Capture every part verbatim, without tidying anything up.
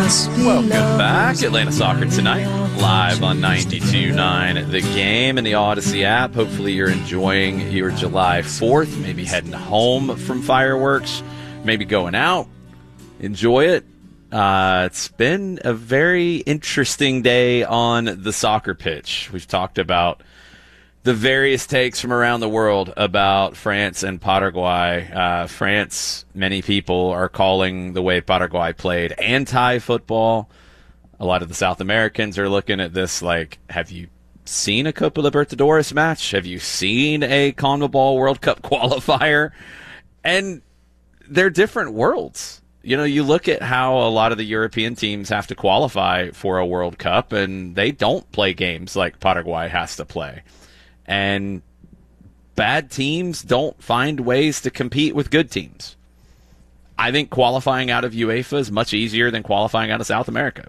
must be Welcome love. back. Atlanta Soccer Tonight, live on ninety-two point nine The Game and the Odyssey app. Hopefully you're enjoying your July fourth, maybe heading home from fireworks, maybe going out. Enjoy it. Uh, it's been a very interesting day on the soccer pitch. We've talked about the various takes from around the world about France and Paraguay. Uh, France, many people are calling the way Paraguay played anti-football. A lot of the South Americans are looking at this like, have you seen a Copa Libertadores match? Have you seen a CONMEBOL World Cup qualifier? And they're different worlds. You know, you look at how a lot of the European teams have to qualify for a World Cup, and they don't play games like Paraguay has to play. And bad teams don't find ways to compete with good teams. I think qualifying out of UEFA is much easier than qualifying out of South America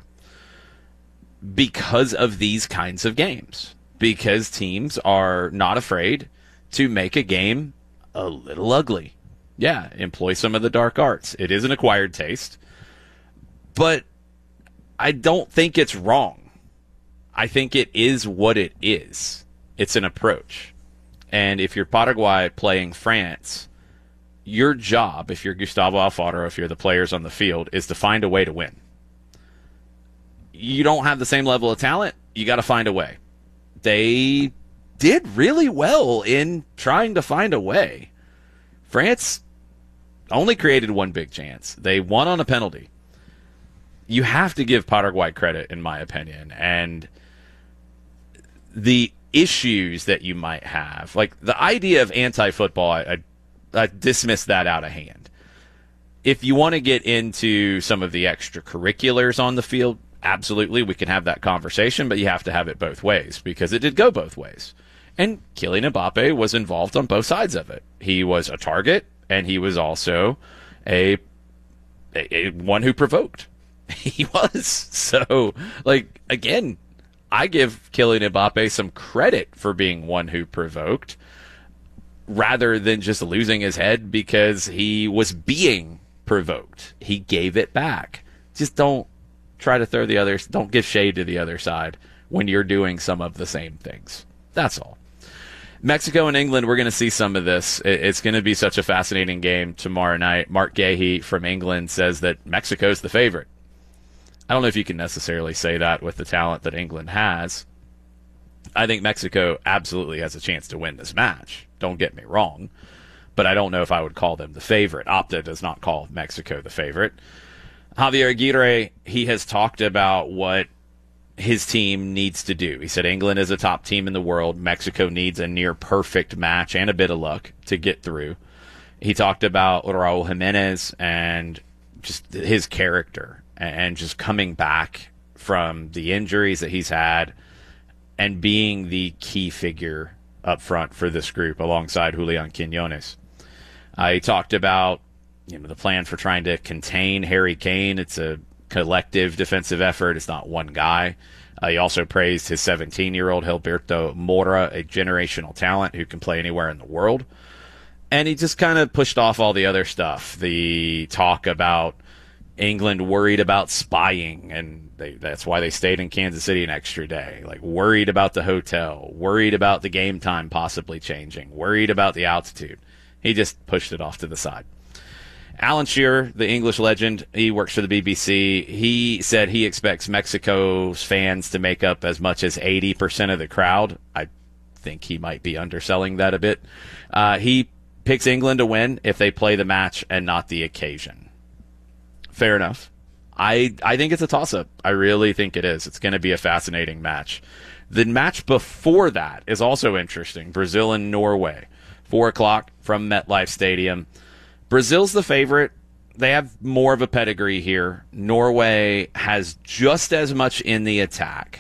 because of these kinds of games. Because teams are not afraid to make a game a little ugly. Yeah, employ some of the dark arts. It is an acquired taste. But I don't think it's wrong. I think it is what it is. It's an approach. And if you're Paraguay playing France, your job, if you're Gustavo Alfaro, if you're the players on the field, is to find a way to win. You don't have the same level of talent, you got to find a way. They did really well in trying to find a way. France only created one big chance. They won on a penalty. You have to give Paraguay credit, in my opinion. And the issues that you might have, like the idea of anti-football, I, I, I dismiss that out of hand. If you want to get into some of the extracurriculars on the field, absolutely, we can have that conversation, but you have to have it both ways because it did go both ways. And Kylian Mbappe was involved on both sides of it. He was a target, and he was also a, a, a one who provoked. He was. So, like, again, I give Kylian Mbappe some credit for being one who provoked rather than just losing his head because he was being provoked. He gave it back. Just don't try to throw the others, don't give shade to the other side when you're doing some of the same things. That's all. Mexico and England, we're going to see some of this. It's going to be such a fascinating game tomorrow night. Mark Gahey from England says that Mexico's the favorite. I don't know if you can necessarily say that with the talent that England has. I think Mexico absolutely has a chance to win this match. Don't get me wrong. But I don't know if I would call them the favorite. Opta does not call Mexico the favorite. Javier Aguirre, he has talked about what his team needs to do. He said England is a top team in the world. Mexico needs a near-perfect match and a bit of luck to get through. He talked about Raul Jimenez and just his character and just coming back from the injuries that he's had and being the key figure up front for this group alongside Julian Quinones. Uh, he talked about you know the plan for trying to contain Harry Kane. It's a collective defensive effort. It's not one guy. Uh, he also praised his seventeen-year-old Gilberto Mora, a generational talent who can play anywhere in the world. And he just kind of pushed off all the other stuff. The talk about England worried about spying, and they, that's why they stayed in Kansas City an extra day. Like, worried about the hotel, worried about the game time possibly changing, worried about the altitude. He just pushed it off to the side. Alan Shearer, the English legend, he works for the B B C. He said he expects Mexico's fans to make up as much as eighty percent of the crowd. I think he might be underselling that a bit. Uh, he picks England to win if they play the match and not the occasion. Fair enough. I I think it's a toss-up. I really think it is. It's going to be a fascinating match. The match before that is also interesting. Brazil and Norway. Four o'clock from MetLife Stadium. Brazil's the favorite. They have more of a pedigree here. Norway has just as much in the attack.